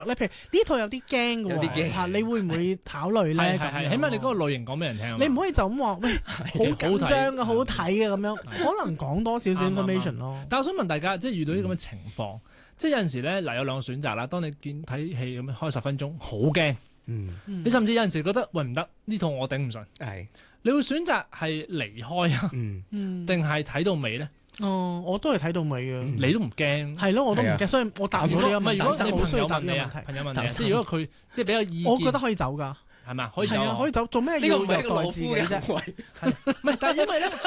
咧，譬如呢套有啲驚嘅喎，嚇你會唔會考慮咧？ 係，起碼你嗰個類型講俾人聽。 你唔可以就咁話，喂，好緊張嘅，好好睇嘅咁樣，可能講多少少 information 咯。 但我想問大家，即係遇到啲咁嘅情況，即係有陣時咧，嗱有兩個選擇啦。當你睇戲咁樣開10分鐘，好驚，你甚至有陣時覺得喂唔得，呢套我頂唔順，你會選擇係離開啊，定係睇到尾咧？ 哦，我都係睇到尾嘅。 你都唔驚？ 係咯，我都唔驚，所以我答唔到呢個問題。 如果你朋友問你啊，朋友問你，即係如果佢即係比較意見， 我覺得可以走㗎， 係咪？可以走， 可以走。做咩要虐待自己啫？ 唔係，但係因為咧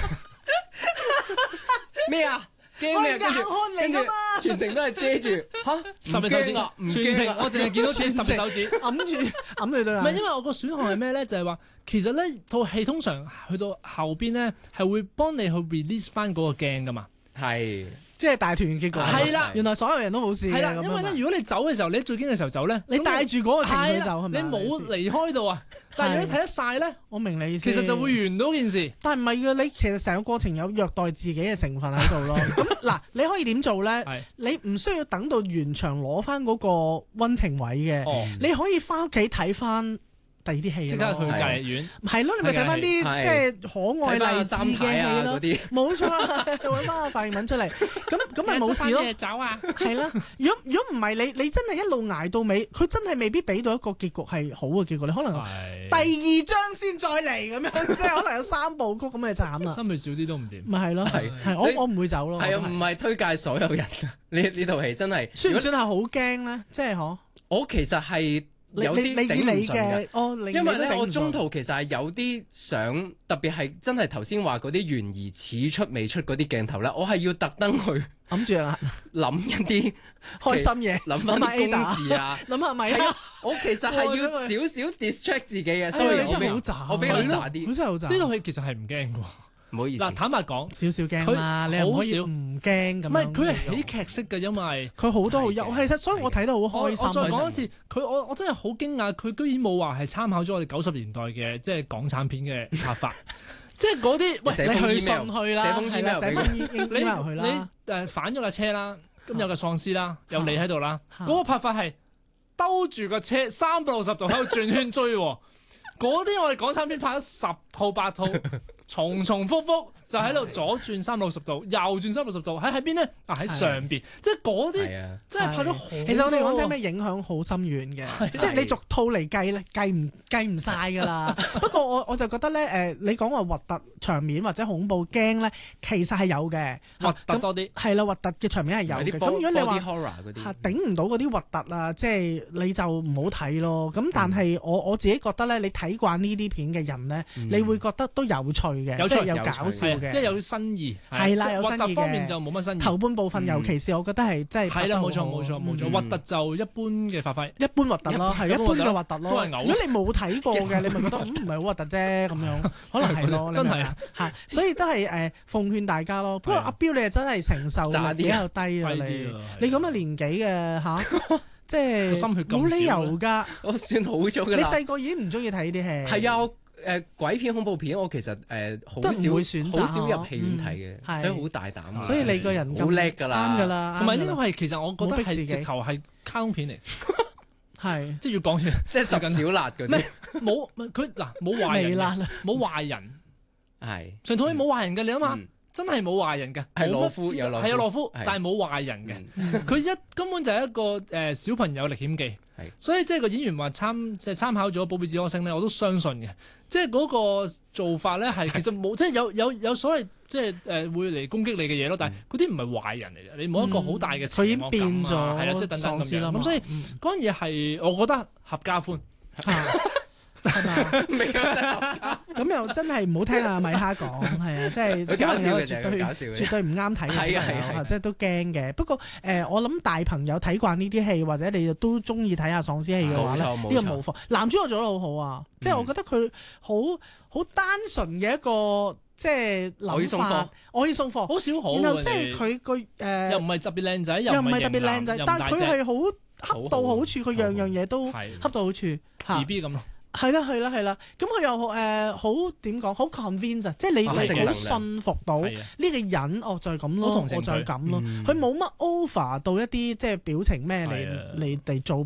咩啊？驚咩？跟住全程都係遮住嚇，10隻手指唔驚啊！ 我淨係見到自己10隻手指揞住對眼。 唔係，因為我個選項係咩咧？就係話其實咧套戲通常去到後邊咧係會幫你去 release 翻嗰個驚噶嘛。 係。 即係大團圓結局。 係啦， 原來所有人都冇事。 係啦，因為咧，如果你走嘅時候，你最驚嘅時候走咧， 你帶住嗰個情緒走係咪？ 你冇離開到啊！但係如果你睇得晒咧， 我明你意思。 其實就會完到件事。 但係唔係嘅，你其實成個過程有虐待自己嘅成分喺度咯。咁嗱，你可以點做咧？你唔需要等到完場攞翻嗰個溫情位嘅，你可以翻屋企睇翻第二啲戲， 即刻去隔離院， 係咯，你咪睇翻啲即係可愛勵志嘅戲咯，冇錯啦，揾翻個範文出嚟，咁咪冇事咯。 走啊， 係啦。如果唔係你真係一路捱到尾，佢真係未必俾到一個結局係好嘅結局，你可能第2章先再嚟咁樣，即係可能有3部曲咁就慘啦。 心血少啲都唔掂。 咪係咯，係我唔會走咯。 係啊，唔係推介所有人呢套戲真係。 算唔算係好驚咧？即係嗬？ 我其實係。有啲頂唔順嘅，因為咧我中途其實係有啲想，特別係真係頭先話嗰啲懸疑始出未出嗰啲鏡頭咧，我係要特登去諗住啦， 諗一啲開心嘢， 諗翻啲公事啊， 諗下咪我其實係要少少 distract 自己嘅，所以我比較渣啲。 呢套戲其實係唔驚嘅。 唔好意思， 嗱，坦白講， 少少驚啦，你唔可以唔驚咁樣。 唔係，佢係喜劇式嘅，因為佢好多好優，其實所以我睇得好開心。 我再講一次，我真係好驚訝，佢居然冇話係參考咗我哋90年代嘅即係港產片嘅拍法，即係嗰啲喂， 你去信去啦， 寫封 email 去啦， 你反咗架車啦，咁有架喪屍啦，有你喺度啦，嗰個拍法係兜住個車360度喺度轉圈追。嗰啲我哋港產片拍咗10套8套，重複複就喺度左轉360度，右轉360度，喺邊咧？喺上邊，即係嗰啲真係拍咗好多。 其實我哋講真咩影響好深遠嘅，即係你逐套嚟計咧，計唔晒㗎啦。不過我就覺得咧，你講話核突場面或者恐怖驚咧，其實係有嘅， 核突多啲。係啦，核突嘅場面係有嘅。咁如果你話頂唔到嗰啲核突啊，即係你就唔好睇咯。咁但係我自己覺得咧，你睇慣呢啲片嘅人咧，你會覺得都有趣嘅，即係有搞笑嘅， 即係有新意。 係啦，有新意嘅。 核突方面就冇乜新意。 頭半部分尤其是我覺得係真係係啦，冇錯。核突就一般嘅發揮， 一般核突咯，係一般嘅核突咯。如果你冇睇過嘅，你咪覺得唔係好核突啫咁樣，可能係咯， 真係嚇。所以都係奉勸大家咯。不過阿標你係真係承受力比較低啊，你咁嘅年紀嘅嚇。即係冇理由㗎， 我算好咗㗎啦。 你細個已經唔中意睇呢啲戲。 係啊，鬼片恐怖片我其實好少入戲院睇嘅，所以好大膽。 所以你個人好叻㗎啦， 啱㗎啦。 同埋呢個係其實我覺得係直頭係卡通片嚟，係即係要講嘢， 即係十小辣嗰啲。 冇佢嗱冇壞人，冇壞人， 係成套戲冇壞人嘅，你諗下。真係冇壞人嘅， 係羅夫， 係羅夫，但係冇壞人嘅。佢根本就係一個小朋友歷險記，所以即係個演員話參考咗《寶貝之歌聲》咧，我都相信嘅。即係嗰個做法咧係其實冇，即係有所謂即係會嚟攻擊你嘅嘢咯。但係嗰啲唔係壞人嚟嘅，你冇一個好大嘅邪惡感啊，係啦，即係等等咁樣。咁所以嗰樣嘢係我覺得合家歡。 係嘛？咁又真係唔好聽阿米哈講，係啊，即係小朋友絕對唔啱睇嘅，即係都驚嘅。不過我諗大朋友睇慣呢啲戲，或者你都中意睇下喪屍戲嘅話咧，呢個無妨。男主角做得好好啊，即係我覺得佢好單純嘅一個即係諗法，我要送貨， 好少好。 然後即係佢個又唔係特別靚仔， 又唔係特別靚仔，但係佢係好恰到好處，佢樣樣嘢都恰到好處。 BB 咁咯。 係啦，咁佢又好點講，好 convince 啊，即係你好信服到呢個人，就係咁咯，我就係咁咯，佢冇乜 over 到一啲即係表情咩嚟做